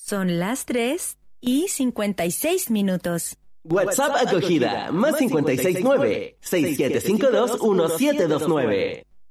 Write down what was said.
Son las 3:56. WhatsApp acogida, +569 6752 1729.